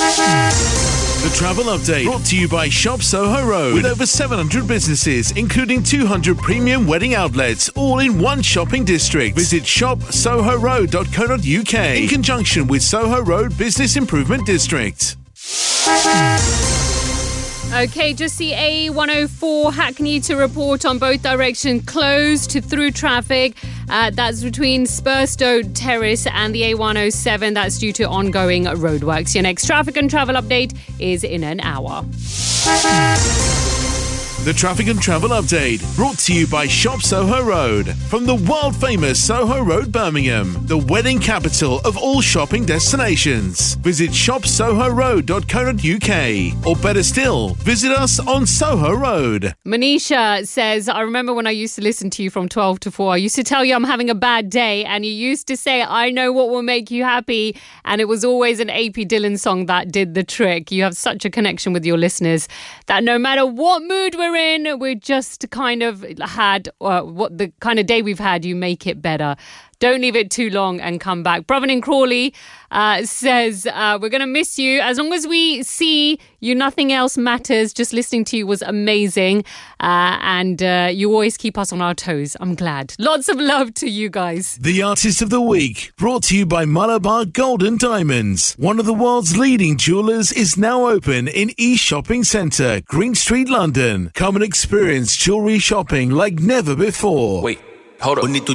The Travel Update, brought to you by Shop Soho Road, with over 700 businesses, including 200 premium wedding outlets, all in one shopping district. Visit shopsohoroad.co.uk in conjunction with Soho Road Business Improvement District. Okay, just the A104 Hackney to report on both directions closed to through traffic. That's between Spurstow Terrace and the A107. That's due to ongoing roadworks. Your next traffic and travel update is in an hour. The Traffic and Travel Update, brought to you by Shop Soho Road. From the world-famous Soho Road, Birmingham, the wedding capital of all shopping destinations. Visit shopsohoroad.co.uk, or better still, visit us on Soho Road. Manisha says, I remember when I used to listen to you from 12 to 4. I used to tell you I'm having a bad day, and you used to say, I know what will make you happy. And it was always an AP Dylan song that did the trick. You have such a connection with your listeners that no matter what mood we're in, we just kind of had what the kind of day we've had, you make it better. Don't leave it too long and come back. Brevin in Crawley says, we're going to miss you. As long as we see you, nothing else matters. Just listening to you was amazing. And you always keep us on our toes. I'm glad. Lots of love to you guys. The Artist of the Week, brought to you by Malabar Gold and Diamonds. One of the world's leading jewellers is now open in East Shopping Centre, Green Street, London. Come and experience jewellery shopping like never before. Wait, hold up.